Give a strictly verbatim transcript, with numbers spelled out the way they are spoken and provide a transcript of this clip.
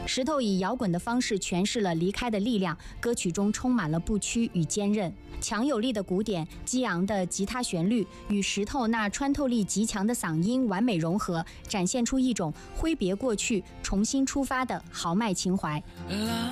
石头以摇滚的方式诠释了离开的力量，歌曲中充满了不屈与坚韧。强有力的鼓点、激昂的吉他旋律与石头那穿透力极强的嗓音完美融合，展现出一种挥别过去、重新出发的豪迈情怀。 来